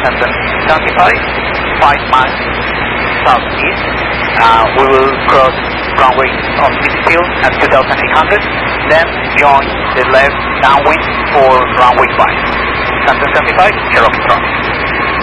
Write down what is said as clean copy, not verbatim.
London 75, 5 miles southeast. We will cross runway on midfield at 2,800, then join the left downwind for runway 5. London 75, Cherokee traffic.